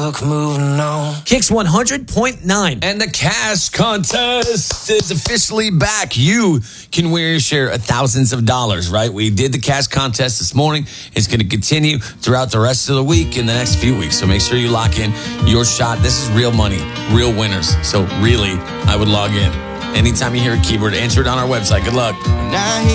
luck moving on. Kicks 100.9. And the cash contest is officially back. You can win your share of thousands of dollars, right? We did the cash contest this morning. It's going to continue throughout the rest of the week and the next few weeks. So make sure you lock in your shot. This is real money, real winners. So really, I would log in. Anytime you hear a keyword, answer it on our website. Good luck. And I